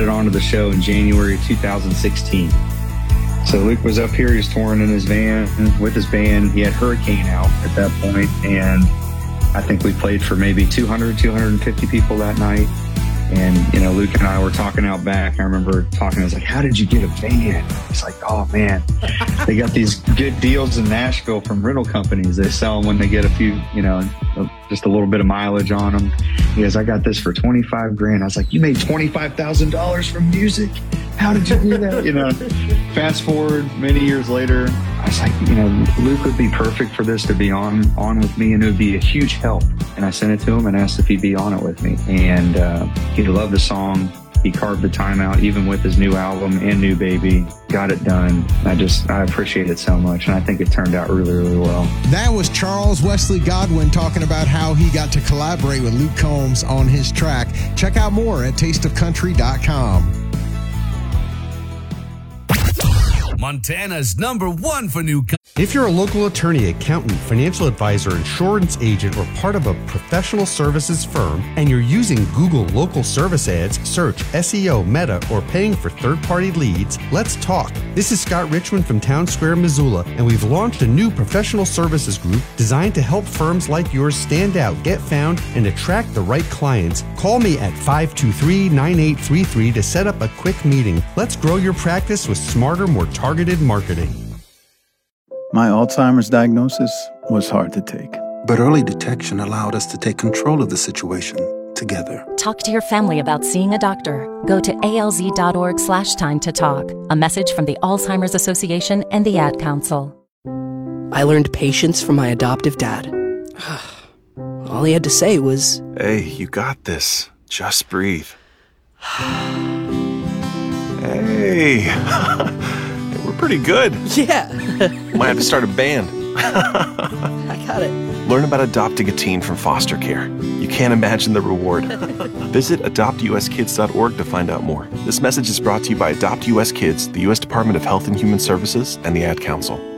added on to the show in January 2016. So Luke was up here. He was touring in his van with his band. He had Hurricane out at that point, and I think we played for maybe 200, 250 people that night. And, you know, Luke and I were talking out back. I remember talking, I was like, how did you get a van? He's like, oh, man, they got these good deals in Nashville from rental companies. They sell them when they get a few, you know, just a little bit of mileage on them. He goes, I got this for $25,000. I was like, you made $25,000 from music? How did you do that? You know, fast forward many years later, I was like, you know, Luke would be perfect for this to be on with me, and it would be a huge help. And I sent it to him and asked if he'd be on it with me. And he loved the song. He carved the time out, even with his new album and new baby. Got it done. I appreciate it so much, and I think it turned out really, really well. That was Charles Wesley Godwin talking about how he got to collaborate with Luke Combs on his track. Check out more at tasteofcountry.com. Montana's #1 for new. If you're a local attorney, accountant, financial advisor, insurance agent, or part of a professional services firm, and you're using Google local service ads, search, SEO, Meta, or paying for third-party leads, let's talk. This is Scott Richmond from Town Square, Missoula, and we've launched a new professional services group designed to help firms like yours stand out, get found, and attract the right clients. Call me at 523-9833 to set up a quick meeting. Let's grow your practice with smarter, more targeted marketing. My Alzheimer's diagnosis was hard to take. But early detection allowed us to take control of the situation together. Talk to your family about seeing a doctor. Go to alz.org/time to talk. A message from the Alzheimer's Association and the Ad Council. I learned patience from my adoptive dad. All he had to say was, "Hey, you got this. Just breathe." Hey, we're pretty good. Yeah. Might have to start a band. I got it. Learn about adopting a teen from foster care. You can't imagine the reward. Visit adoptuskids.org to find out more. This message is brought to you by Adopt US Kids, the U.S. Department of Health and Human Services, and the Ad Council.